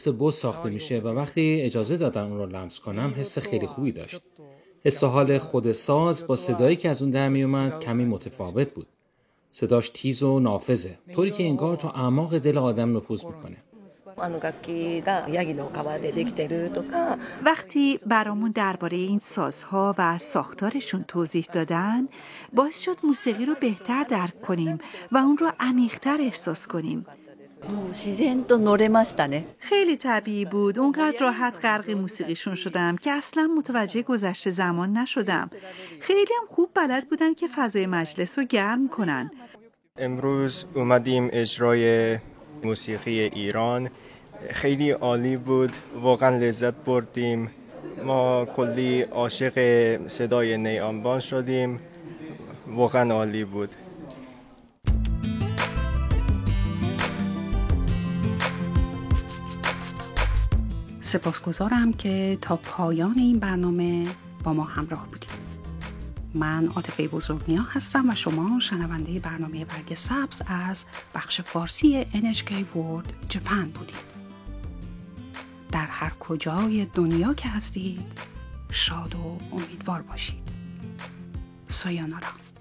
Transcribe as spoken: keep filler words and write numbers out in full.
پوست بز ساخته میشه و وقتی اجازه دادن اون رو لمس کنم حس خیلی خوبی داشت. حس و حال خود ساز با صدایی که از اون در می اومد کمی متفاوت بود. صداش تیز و نافذه، طوری که انگار تا اعماق دل آدم نفوذ میکنه. وقتی برامون درباره این سازها و ساختارشون توضیح دادن، باعث شد موسیقی رو بهتر درک کنیم و اون رو عمیق‌تر احساس کنیم. خیلی طبیعی بود. اونقدر راحت غرق موسیقیشون شدم که اصلا متوجه گذشته زمان نشدم. خیلی هم خوب بلد بودن که فضای مجلس رو گرم کنن. امروز اومدیم اجرای موسیقی ایران. خیلی عالی بود، واقعا لذت بردیم. ما کلی عاشق صدای نی آنبان شدیم، واقعا عالی بود. سپاسگزارم که تا پایان این برنامه با ما همراه بودید. من عاطفه بزرگنیا هستم و شما شنونده برنامه برگ سبز از بخش فارسی ان اچ کی World Japan بودید. در هر کجای دنیا که هستید شاد و امیدوار باشید. سایونارا.